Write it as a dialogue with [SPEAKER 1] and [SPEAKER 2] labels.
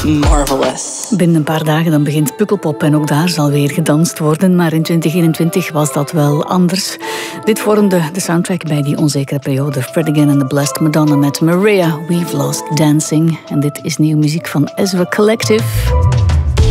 [SPEAKER 1] marvelous.
[SPEAKER 2] Binnen een paar dagen dan begint Pukkelpop en ook daar zal weer gedanst worden. Maar in 2021 was dat wel anders. Dit vormde de soundtrack bij die onzekere periode. Fred Again and the Blessed Madonna met Maria, We've Lost Dancing. En dit is nieuwe muziek van Ezra Collective.